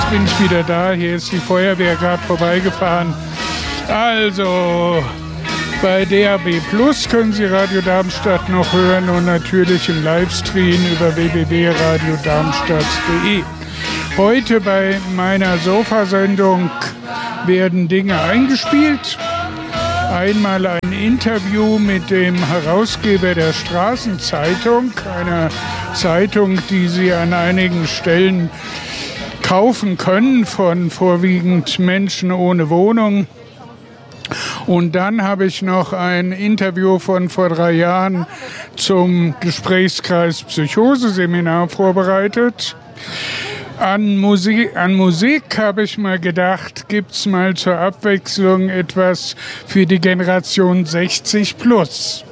bin ich wieder da. Hier ist die Feuerwehr gerade vorbeigefahren. Also, bei DAB Plus können Sie Radio Darmstadt noch hören und natürlich im Livestream über www.radiodarmstadt.de. Heute bei meiner Sofasendung werden Dinge eingespielt. Einmal ein Interview mit dem Herausgeber der Straßenzeitung, einer Zeitung, die Sie an einigen Stellen kaufen können von vorwiegend Menschen ohne Wohnung. Und dann habe ich noch ein Interview von vor 3 Jahren zum Gesprächskreis Psychose-Seminar vorbereitet. An Musik habe ich mal gedacht, gibt's mal zur Abwechslung etwas für die Generation 60 plus.